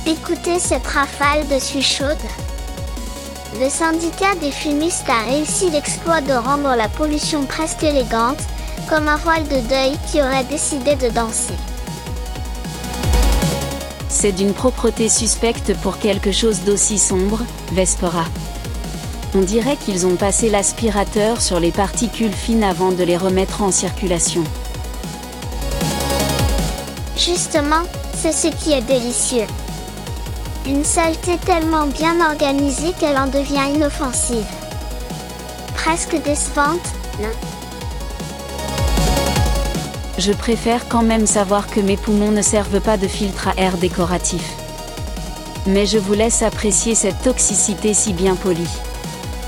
Écoutez cette rafale de suie chaude. Le syndicat des fumistes a réussi l'exploit de rendre la pollution presque élégante, comme un voile de deuil qui aurait décidé de danser. C'est d'une propreté suspecte pour quelque chose d'aussi sombre, Vespera. On dirait qu'ils ont passé l'aspirateur sur les particules fines avant de les remettre en circulation. Justement, c'est ce qui est délicieux. Une saleté tellement bien organisée qu'elle en devient inoffensive. Presque décevante, non? Je préfère quand même savoir que mes poumons ne servent pas de filtre à air décoratif. Mais je vous laisse apprécier cette toxicité si bien polie.